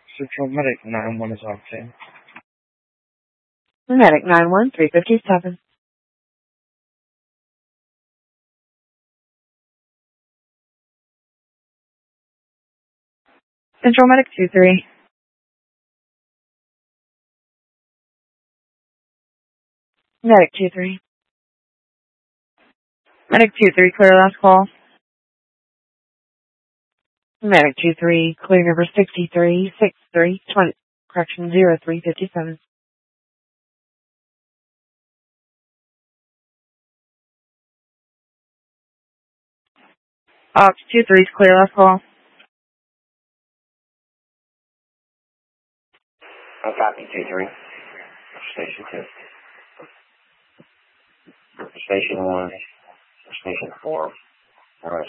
Central Medic 9-1 is octane. Medic 9-1, 357. Central Medic 2-3. Medic 2-3. Medic 2-3, clear last call. Medic 2-3, clear number 636320, correction 0357. Ops 2-3, clear last call. I copy 2-3. Station 2. Station 1. Station 4.